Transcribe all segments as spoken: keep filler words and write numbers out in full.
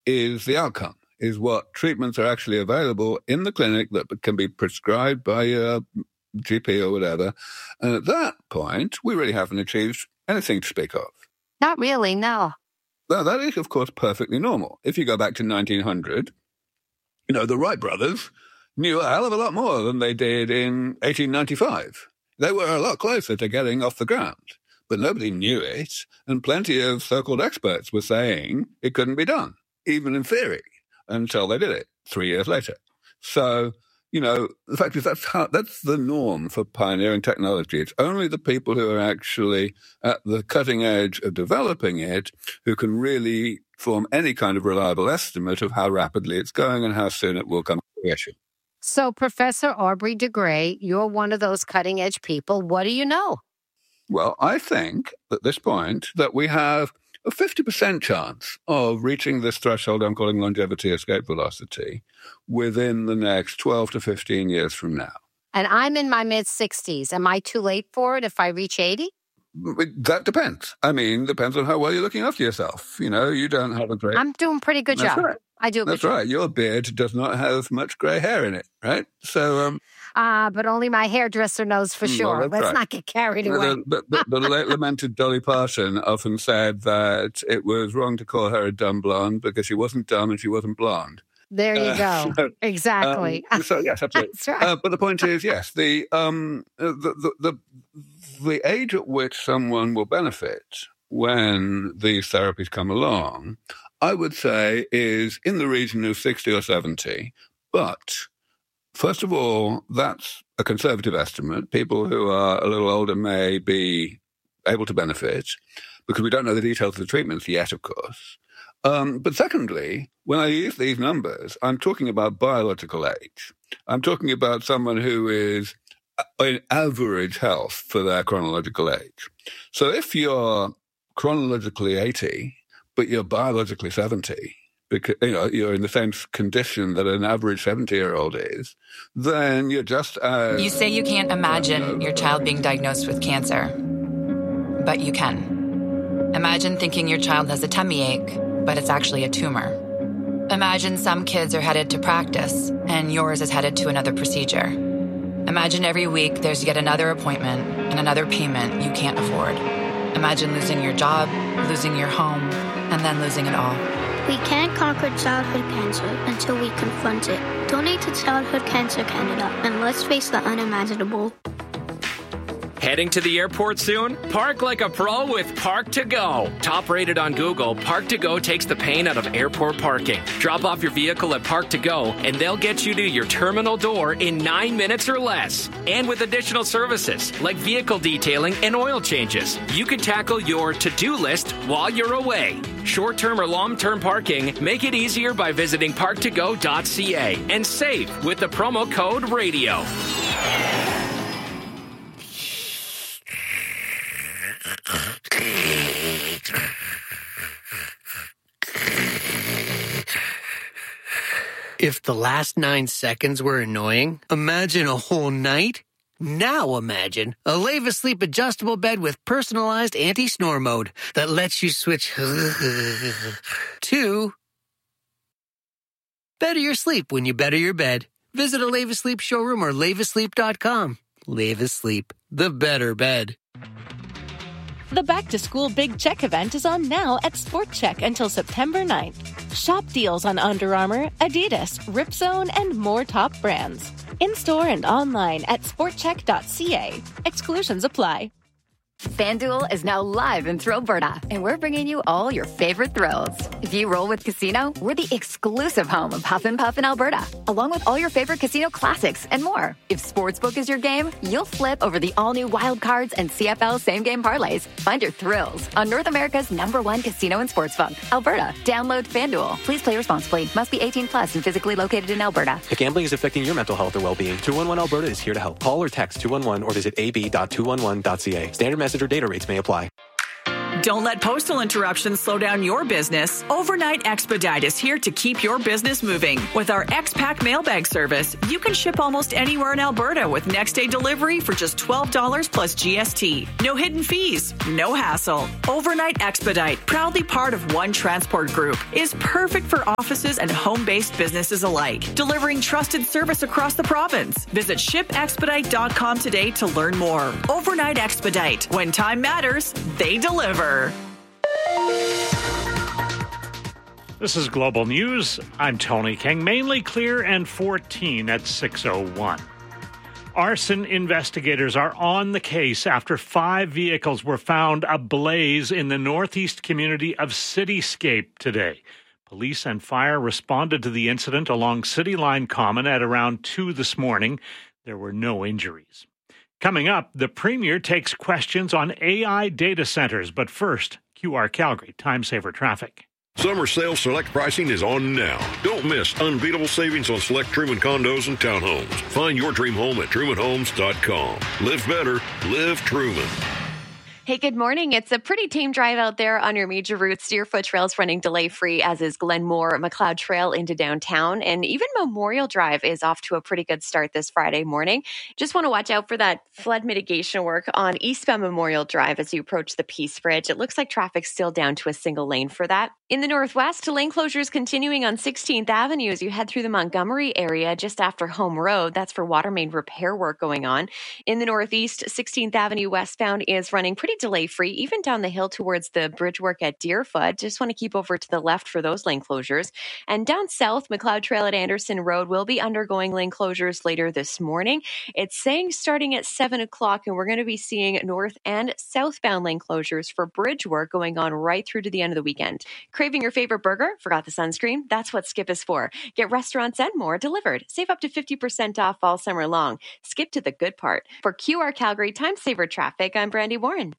is the outcome, is what treatments are actually available in the clinic that can be prescribed by a G P or whatever. And at that point, we really haven't achieved anything to speak of. Not really, no. Well, that is, of course, perfectly normal. If you go back to nineteen hundred, you know, the Wright brothers knew a hell of a lot more than they did in eighteen ninety-five. They were a lot closer to getting off the ground, but nobody knew it, and plenty of so-called experts were saying it couldn't be done, even in theory, until they did it three years later. So, you know, the fact is that's how, that's the norm for pioneering technology. It's only the people who are actually at the cutting edge of developing it who can really form any kind of reliable estimate of how rapidly it's going and how soon it will come to fruition. So, Professor Aubrey de Grey, you're one of those cutting-edge people. What do you know? Well, I think at this point that we have a fifty percent chance of reaching this threshold I'm calling longevity escape velocity within the next twelve to fifteen years from now. And I'm in my mid-sixties. Am I too late for it if I reach eighty? That depends. I mean, depends on how well you're looking after yourself. You know, you don't have a great... I'm doing a pretty good That's job. Right. I do a That's good right. job. Your beard does not have much gray hair in it, right? So, um... Ah, uh, but only my hairdresser knows for sure. Well, Let's right. not get carried away. The, the, the, the late lamented Dolly Parton often said that it was wrong to call her a dumb blonde because she wasn't dumb and she wasn't blonde. There you uh, go. So, exactly. Um, so, yes, absolutely. That's right. Uh, but the point is, yes, the, um, the, the, the, the age at which someone will benefit when these therapies come along, I would say, is in the region of sixty or seventy. But first of all, that's a conservative estimate. People who are a little older may be able to benefit because we don't know the details of the treatments yet, of course. Um, but secondly, when I use these numbers, I'm talking about biological age. I'm talking about someone who is in average health for their chronological age. So if you're chronologically eighty, but you're biologically seventy, because you know you're in the same condition that an average seventy-year-old is, then you're just as... You say you can't imagine your child being diagnosed with cancer, but you can. Imagine thinking your child has a tummy ache, but it's actually a tumor. Imagine some kids are headed to practice, and yours is headed to another procedure. Imagine every week there's yet another appointment and another payment you can't afford. Imagine losing your job, losing your home, and then losing it all. We can't conquer childhood cancer until we confront it. Donate to Childhood Cancer Canada, and let's face the unimaginable. Heading to the airport soon? Park like a pro with Park to Go. Top rated on Google, Park to Go takes the pain out of airport parking. Drop off your vehicle at Park to Go, and they'll get you to your terminal door in nine minutes or less. And with additional services like vehicle detailing and oil changes, you can tackle your to-do list while you're away. Short-term or long-term parking, make it easier by visiting park to go dot c a and save with the promo code RADIO. If the last nine seconds were annoying, imagine a whole night. Now imagine a Leva Sleep adjustable bed with personalized anti-snore mode that lets you switch to better your sleep when you better your bed. Visit a Leva Sleep showroom or leva sleep dot com. Leva Sleep, the better bed. The Back to School Big Check event is on now at Sport Check until September ninth. Shop deals on Under Armour, Adidas, Ripzone, and more top brands. In-store and online at sport check dot c a. Exclusions apply. FanDuel is now live in Thrillberta, and we're bringing you all your favorite thrills. If you roll with Casino, we're the exclusive home of Huff and Puff in Alberta, along with all your favorite casino classics and more. If Sportsbook is your game, you'll flip over the all-new Wild Cards and C F L same-game parlays. Find your thrills on North America's number one casino and sportsbook, Alberta. Download FanDuel. Please play responsibly. Must be eighteen plus and physically located in Alberta. If gambling is affecting your mental health or well-being, two one one Alberta is here to help. Call or text two one one or visit a b dot two one one dot c a. Standard message or data rates may apply. Don't let postal interruptions slow down your business. Overnight Expedite is here to keep your business moving. With our X-Pack mailbag service, you can ship almost anywhere in Alberta with next-day delivery for just twelve dollars plus G S T. No hidden fees, no hassle. Overnight Expedite, proudly part of One Transport Group, is perfect for offices and home-based businesses alike, delivering trusted service across the province. Visit ship expedite dot com today to learn more. Overnight Expedite. When time matters, they deliver. This is Global News. I'm Tony King. Mainly clear and fourteen at six oh one. Arson investigators are on the case after five vehicles were found ablaze in the northeast community of Cityscape today. Police and fire responded to the incident along City Line Common at around two this morning. There were no injuries. Coming up, the Premier takes questions on A I data centers. But first, Q R Calgary, Time Saver Traffic. Summer sales select pricing is on now. Don't miss unbeatable savings on select Truman condos and townhomes. Find your dream home at truman homes dot com. Live better, live Truman. Hey, good morning. It's a pretty tame drive out there on your major routes. Deerfoot Trail's running delay-free, as is Glenmore McLeod Trail into downtown. And even Memorial Drive is off to a pretty good start this Friday morning. Just want to watch out for that flood mitigation work on eastbound Memorial Drive as you approach the Peace Bridge. It looks like traffic's still down to a single lane for that. In the northwest, lane closures continuing on sixteenth Avenue as you head through the Montgomery area just after Home Road. That's for water main repair work going on. In the northeast, sixteenth Avenue westbound is running pretty delay-free, even down the hill towards the bridge work at Deerfoot. Just want to keep over to the left for those lane closures. And down south, McLeod Trail at Anderson Road will be undergoing lane closures later this morning. It's saying starting at seven o'clock, and we're going to be seeing north and southbound lane closures for bridge work going on right through to the end of the weekend. Craving your favorite burger? Forgot the sunscreen? That's what Skip is for. Get restaurants and more delivered. Save up to fifty percent off all summer long. Skip to the good part. For Q R Calgary Time Saver Traffic, I'm Brandy Warren.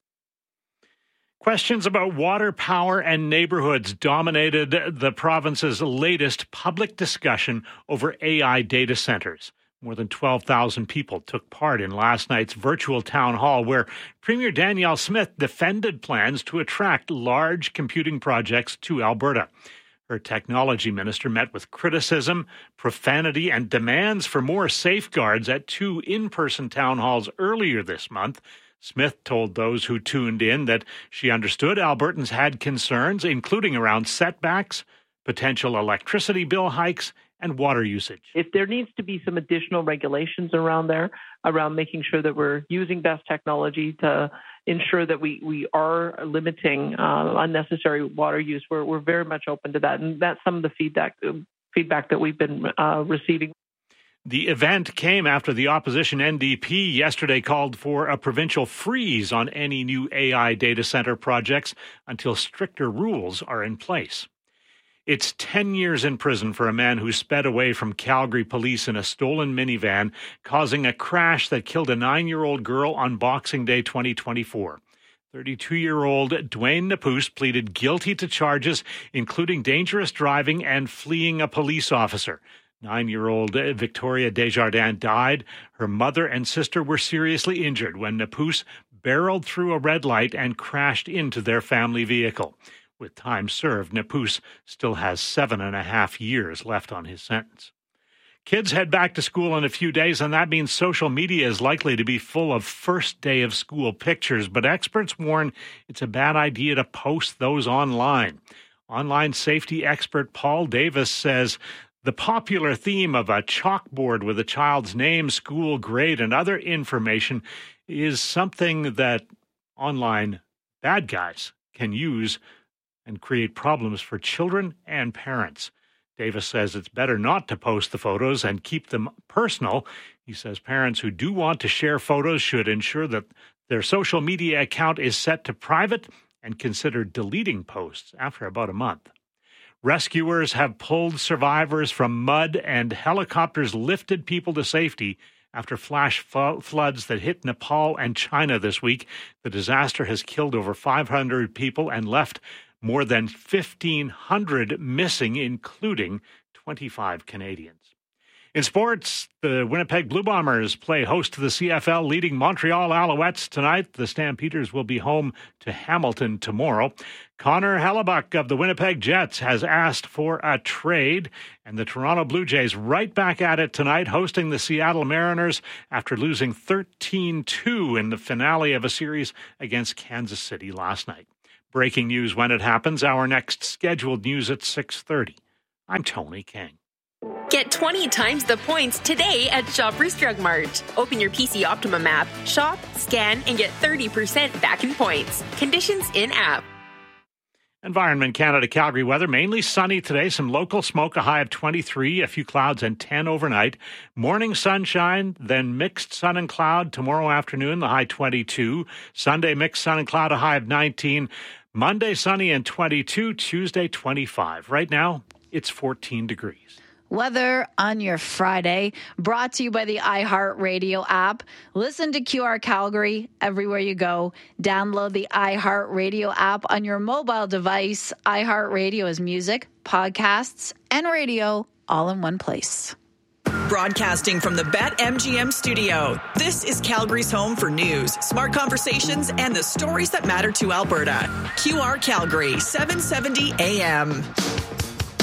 Questions about water, power, and neighborhoods dominated the province's latest public discussion over A I data centers. More than twelve thousand people took part in last night's virtual town hall where Premier Danielle Smith defended plans to attract large computing projects to Alberta. Her technology minister met with criticism, profanity, and demands for more safeguards at two in-person town halls earlier this month. Smith told those who tuned in that she understood Albertans had concerns, including around setbacks, potential electricity bill hikes, and water usage. If there needs to be some additional regulations around there, around making sure that we're using best technology to ensure that we, we are limiting uh, unnecessary water use, we're, we're very much open to that. And that's some of the feedback, feedback that we've been uh, receiving. The event came after the opposition N D P yesterday called for a provincial freeze on any new A I data center projects until stricter rules are in place. It's ten years in prison for a man who sped away from Calgary police in a stolen minivan, causing a crash that killed a nine-year-old girl on Boxing Day twenty twenty-four. thirty-two-year-old Dwayne Napus pleaded guilty to charges including dangerous driving and fleeing a police officer. Nine-year-old Victoria Desjardins died. Her mother and sister were seriously injured when Napus barreled through a red light and crashed into their family vehicle. With time served, Napus still has seven and a half years left on his sentence. Kids head back to school in a few days, and that means social media is likely to be full of first day of school pictures, but experts warn it's a bad idea to post those online. Online safety expert Paul Davis says the popular theme of a chalkboard with a child's name, school grade, and other information is something that online bad guys can use and create problems for children and parents. Davis says it's better not to post the photos and keep them personal. He says parents who do want to share photos should ensure that their social media account is set to private and consider deleting posts after about a month. Rescuers have pulled survivors from mud, and helicopters lifted people to safety after flash fl- floods that hit Nepal and China this week. The disaster has killed over five hundred people and left more than fifteen hundred missing, including twenty-five Canadians. In sports, the Winnipeg Blue Bombers play host to the C F L leading Montreal Alouettes tonight. The Stampeders will be home to Hamilton tomorrow. Connor Hellebuck of the Winnipeg Jets has asked for a trade, and the Toronto Blue Jays right back at it tonight, hosting the Seattle Mariners after losing thirteen two in the finale of a series against Kansas City last night. Breaking news when it happens. Our next scheduled news at six thirty. I'm Tony King. Get twenty times the points today at Shoppers Drug Mart. Open your P C Optimum app, shop, scan, and get thirty percent back in points. Conditions in-app. Environment Canada Calgary weather, mainly sunny today. Some local smoke, a high of twenty-three, a few clouds and ten overnight. Morning sunshine, then mixed sun and cloud tomorrow afternoon, the high twenty-two. Sunday mixed sun and cloud, a high of nineteen. Monday sunny and twenty-two. Tuesday twenty-five. Right now, it's fourteen degrees. Weather on your Friday, brought to you by the iHeartRadio app. Listen to Q R Calgary everywhere you go. Download the iHeartRadio app on your mobile device. iHeartRadio is music, podcasts, and radio all in one place. Broadcasting from the BetMGM studio, this is Calgary's home for news, smart conversations, and the stories that matter to Alberta. Q R Calgary, seven seventy A M.